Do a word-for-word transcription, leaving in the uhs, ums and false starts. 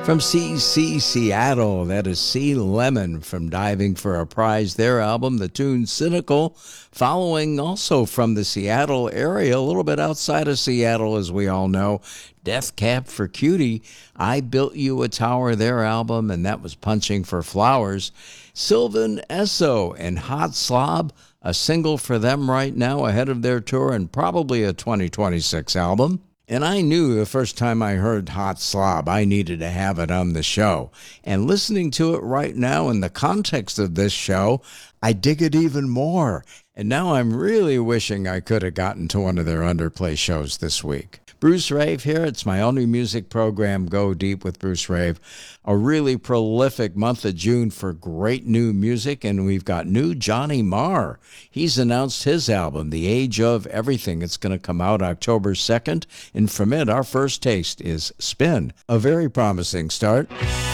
From C C Seattle, that is Sea Lemon from Diving for a Prize, their album, the tune Cynical, following also from the Seattle area, a little bit outside of Seattle, as we all know, Death Cab for Cutie, I Built You a Tower, their album, and that was Punching for Flowers. Sylvan Esso and Hot Slob, a single for them right now ahead of their tour and probably a twenty twenty-six album. And I knew the first time I heard Hot Slob, I needed to have it on the show. And listening to it right now in the context of this show, I dig it even more. And now I'm really wishing I could have gotten to one of their underplay shows this week. Bruce Rave here. It's my only music program, Go Deep with Bruce Rave. A really prolific month of June for great new music, and we've got new Johnny Marr. He's announced his album, The Age of Everything. It's going to come out October second, and from it, our first taste is Spin. A very promising start.